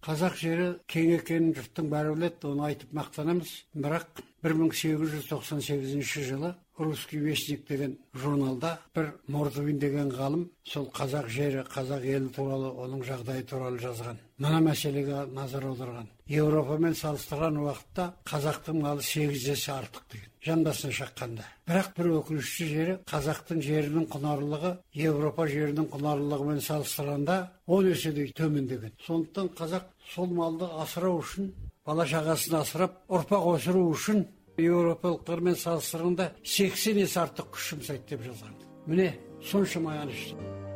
Қазақ жері кең екенін жұрттың бәрі біледі, оны айтып мақтанамыз. Бірақ 1898 жылы «Русский вестник» деген журналда бір Мордвин деген ғалым сол қазақ жері, қазақ елі туралы, оның жағдайы туралы жазған. Мына мәселеге назар аударған. Еуропамен салыстырған уақытта қазақтың малы 8 есе артық деген. Жан басына шаққанда. Бірақ бір өкінішті жері, қазақтың жерінің құнарлылығы Еуропа жерінің құнарлылығымен салыстырғанда 10 еседей төмендеген. Сондықтан қазақ сол малды асырау үшін, бала шағасын асырап, ұрпақ өсіру үшін еуропалықтармен салыстырғанда 80 есе артық күш жұмсайды деп жазған. Міне, соншама аянышты.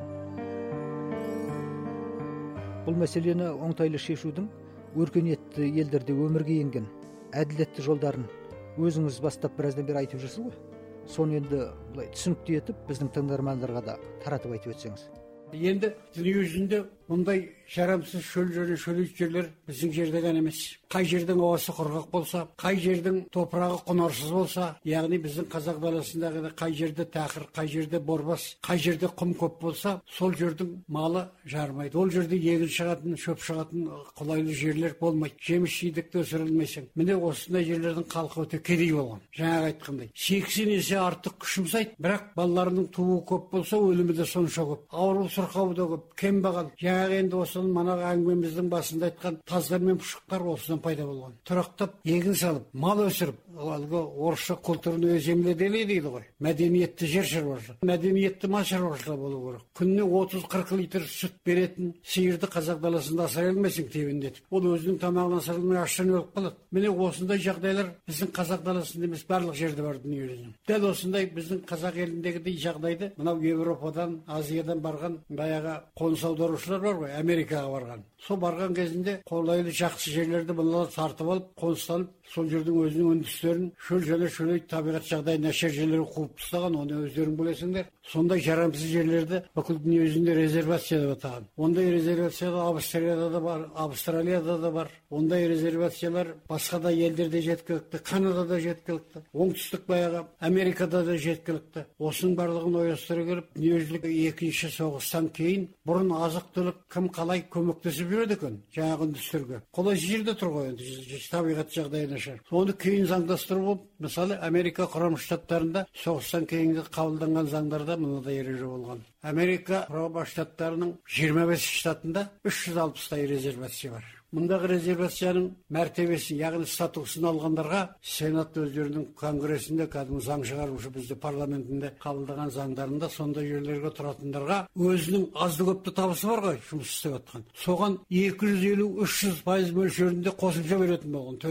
Бұл мәселені оңтайлы шешудің өркениетті елдерде өмірге енген әділетті жолдарын өзіңіз бастап біраздан бері айтып жүрсіз ғой. Соны енді былай түсінікті етіп, біздің тыңдармандарға да таратып айтып өтсеңіз. Енді дүние жүзінде мұндай жарамсыз шөл және шөлейт жерлер біздің жерде ғана емес. Қай жердің ауасы құрғақ болса, қай жердің топырағы құнарсыз болса, яғни біздің қазақ даласындағы қай жерде тақыр, қай жерде борбас, қай жерде құм көп болса, сол жердің малы жармайды. Ол жерде егін шығатын, шөп шығатын қолайлы жерлер болмайды. Жеміс жидекті өсіре алмайсың. Міне осындай жерлердің халқы өте кедей болған. Жаңағы айтқандай, 80 есе артық күш жұмсайды, бірақ балаларының тууы көп болса, өлімі де сонша көп. Ауру сырқауы да көп, кембағал. Жаңағы енді осының манағы әңгімеміздің басында айтқан таздар мен пұшықтар осыдан пайда болған. Тұрақтап, егін салып, мал өсіріп, алғы орысша культурный земледелие дейді ғой. Мәдениетті жер шаруашылығы, мәдениетті мал шаруашылығы болу керек. Күніне 30-40 литр сүт беретін сиырды қазақ даласында асырай алмайсың тебіндетіп. Ол өзінің тамағын асыра алмай аштан өліп қалады. Міне осындай жағдайлар біздің қазақ даласында емес, барлық жерде бар дүние жүзінде. Дәл осындай біздің қазақ еліндегідей жағдайды мынау Еуропадан, Азиядан барған баяғы қоныс аударушылар бар ғой, Америкаға барған. Сол барған кезінде қолайлы жақсы жерлерді бұлар тартып алып, қоныстанып, сол жердің өзінің үндістерін шөл және шөлейт табиғат жағдайы нашар жерлерін қуып тастаған, оны өздерің білесіңдер. Сондай жарамсыз жерлерді бүкіл дүние жүзінде резервация деп атаған. Ондай резервациялар Австралияда да бар. Ондай резервациялар басқа да елдерде жеткілікті, Канадада жеткілікті, оңтүстік баяғы Америкада да жеткілікті. Осының барлығын ойластыра келіп, дүниежүзілік екінші соғыстан кейін бұрын азық-түлік кім қалай көмектесіп жүреді екен жаңағы үндістерге. Қолайсыз жерде тұр ғой енді табиғат жағдайы нашар. Соны кейін заңдастыру болып, мысалы Америка Құрама Штаттарында соғыстан кейінгі қабылданған заңдарда мынадай ереже болған. Америка Құрама Штаттарының 25 штатында 360-тай резервация бар. Мұндағы резервацияның мәртебесі, яғни статусын алғандарға Сенат өздерінің конгрессінде, кәдімгі заң шығарушы бізде парламентінде қабылдаған заңдарында сондай жерлерге тұратындарға өзінің азды көпті табысы бар ғой, жұмыс істеп жатқан. Соған 250-300% мөлшерінде қосымша беретін болған.